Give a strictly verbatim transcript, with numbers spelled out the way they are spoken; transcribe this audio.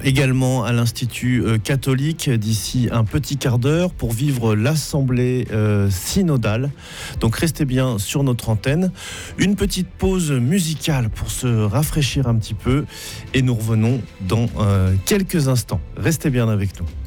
également à l'Institut euh, catholique d'ici un petit quart d'heure pour vivre l'Assemblée euh, synodale. Donc restez bien sur notre antenne. Une petite pause musicale pour se rafraîchir un petit peu et nous revenons dans euh, quelques instants. Restez bien avec nous.